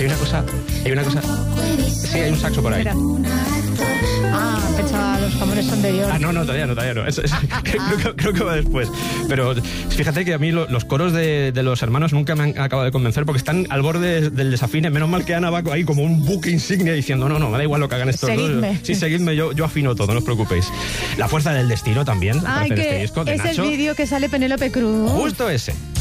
Hay una cosa. Sí, hay un saxo por ahí. Mira. Pensaba, los jamones son de Dios. No, todavía no. Creo que va después. Pero fíjate que a mí los coros de los hermanos nunca me han acabado de convencer porque están al borde del desafine. Menos mal que Ana va ahí como un buque insignia diciendo no, me da igual lo que hagan estos Seguidme. dos. Sí, seguidme, yo afino todo, no os preocupéis. La fuerza del destino también. Ay, aparece en que este disco de es Nacho. el vídeo que sale Penélope Cruz. Justo ese.